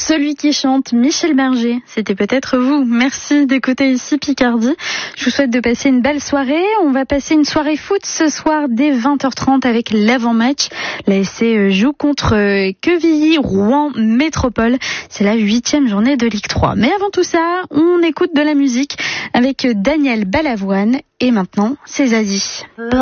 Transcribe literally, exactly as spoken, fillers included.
Celui qui chante, Michel Berger, c'était peut-être vous. Merci d'écouter ici Picardie. Je vous souhaite de passer une belle soirée. On va passer une soirée foot ce soir dès vingt heures trente avec l'avant-match. L'A S C joue contre Quevilly, Rouen Métropole. C'est la huitième journée de Ligue trois. Mais avant tout ça, on écoute de la musique avec Daniel Balavoine. Et maintenant, c'est Zazie.